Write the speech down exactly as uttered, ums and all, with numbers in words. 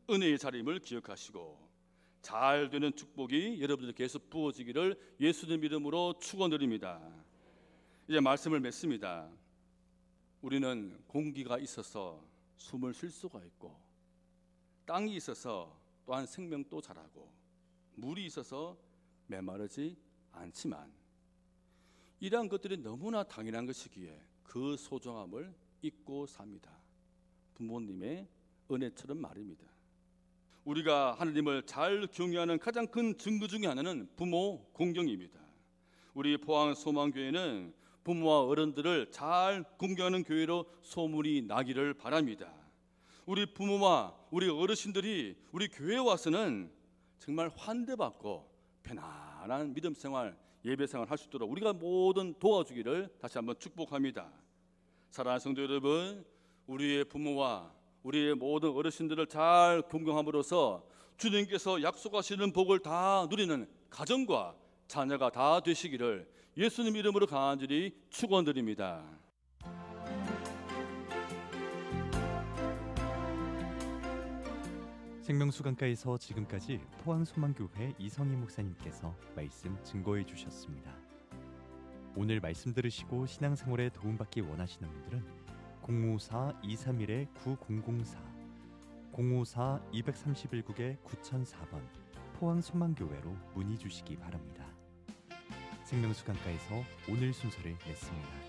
은혜의 자림을 기억하시고 잘 되는 축복이 여러분들께 계속 부어지기를 예수님 이름으로 축원드립니다. 이제 말씀을 맺습니다. 우리는 공기가 있어서 숨을 쉴 수가 있고, 땅이 있어서 또한 생명도 자라고, 물이 있어서 메마르지 않지만, 이러한 것들이 너무나 당연한 것이기에 그 소중함을 잊고 삽니다. 부모님의 은혜처럼 말입니다. 우리가 하느님을 잘 경외하는 가장 큰 증거 중에 하나는 부모 공경입니다. 우리 포항 소망교회는 부모와 어른들을 잘 공경하는 교회로 소문이 나기를 바랍니다. 우리 부모와 우리 어르신들이 우리 교회에 와서는 정말 환대받고 편안한 믿음 생활, 예배 생활 할 수 있도록 우리가 모든 도와주기를 다시 한번 축복합니다. 사랑하는 성도 여러분, 우리의 부모와 우리의 모든 어르신들을 잘 존경함으로써 주님께서 약속하시는 복을 다 누리는 가정과 자녀가 다 되시기를 예수님 이름으로 간절히 축원드립니다. 생명수강가에서 지금까지 포항소망교회 이성희 목사님께서 말씀 증거해 주셨습니다. 오늘 말씀 들으시고 신앙생활에 도움받기 원하시는 분들은 공오사 이삼일 구공공사 공오사 이삼일 국에 구공공사 번 포항소망교회로 문의 주시기 바랍니다. 생명수강가에서 오늘 순서를 냈습니다.